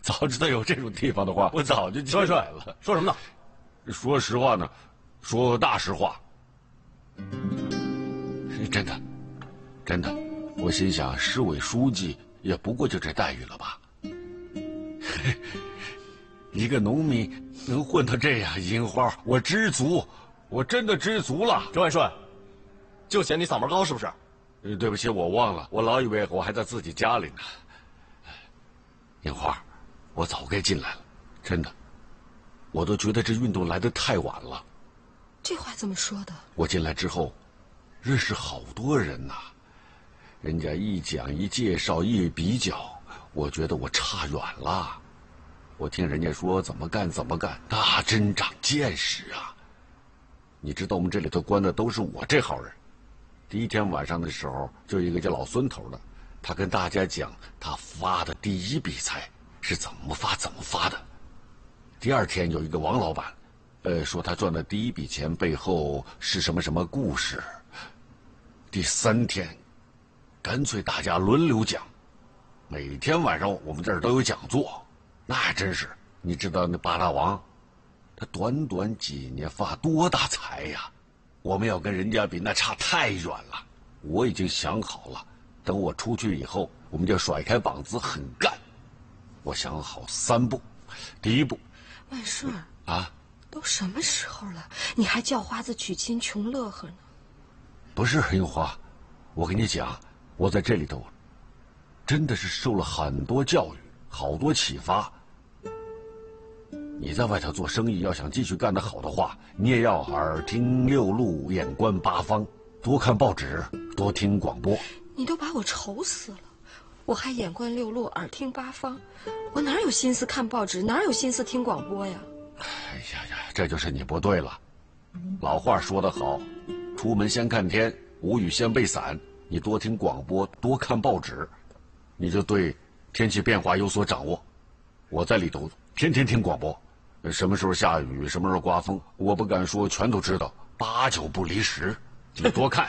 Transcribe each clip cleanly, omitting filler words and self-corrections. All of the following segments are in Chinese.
早知道有这种地方的话，我早就进来了。 说什么呢？ 说实话呢，说大实话。真的，真的，我心想，市委书记也不过就这待遇了吧？一个农民能混到这样，樱花，我知足，我真的知足了。 周万顺，就嫌你嗓门高是不是？ 对不起，我忘了，我老以为我还在自己家里呢。樱花，我早该进来了，真的，我都觉得这运动来得太晚了。 这话怎么说的？ 我进来之后，认识好多人呐，人家一讲一介绍一比较，我觉得我差远了。我听人家说怎么干怎么干，那真长见识啊！你知道我们这里头关的都是我这号人。第一天晚上的时候，就有一个叫老孙头的，他跟大家讲他发的第一笔财是怎么发的。第二天有一个王老板，说他赚的第一笔钱背后是什么什么故事。第三天，干脆大家轮流讲，每天晚上我们这儿都有讲座。那真是，你知道那八大王，他短短几年发多大财呀！我们要跟人家比，那差太远了。我已经想好了，等我出去以后，我们就甩开膀子狠干。我想好3步，第一步， 万顺啊， 都什么时候了，你还叫花子娶亲穷乐呵呢？ 不是樱花，我跟你讲，我在这里头真的是受了很多教育，好多启发。你在外头做生意，要想继续干得好的话，你也要耳听六路，眼观八方，多看报纸，多听广播。 你都把我愁死了，我还眼观六路，耳听八方，我哪有心思看报纸，哪有心思听广播呀？ 哎呀呀，这就是你不对了。老话说得好，出门先看天，无雨先备伞。你多听广播，多看报纸，你就对天气变化有所掌握。我在里头天天听广播。什么时候下雨，什么时候刮风，我不敢说全都知道，8、9不离10。你多看。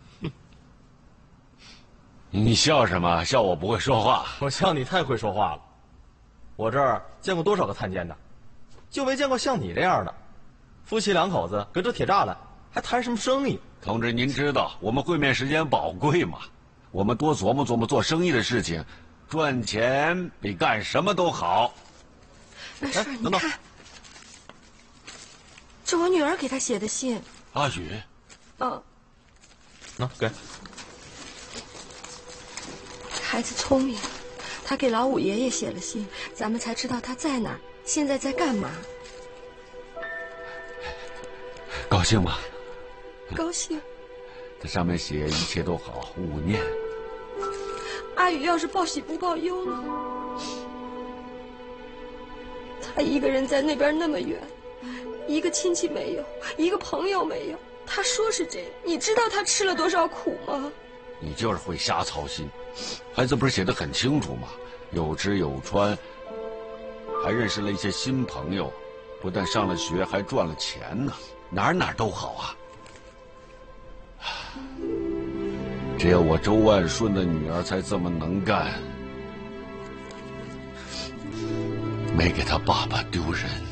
你笑什么？笑我不会说话？ 我笑你太会说话了。我这儿见过多少个探监的，就没见过像你这样的。夫妻2口子隔着铁栅栏，还谈什么生意？ 同志，您知道我们会面时间宝贵吗？我们多琢磨琢磨做生意的事情，赚钱比干什么都好。 万顺，你看。这我女儿给他写的信。 阿宇， 那给。 孩子聪明，他给老五爷爷写了信，咱们才知道他在哪儿，现在在干嘛。 高兴吗？ 高兴。 在上面写一切都好，勿念。 阿宇要是报喜不报忧呢？他一个人在那边那么远。一个亲戚没有，一个朋友没有。他说是这样，你知道他吃了多少苦吗？ 你就是会瞎操心。孩子不是写得很清楚吗？有吃有穿，还认识了一些新朋友，不但上了学，还赚了钱呢，哪哪都好啊。只有我周万顺的女儿才这么能干，没给他爸爸丢人。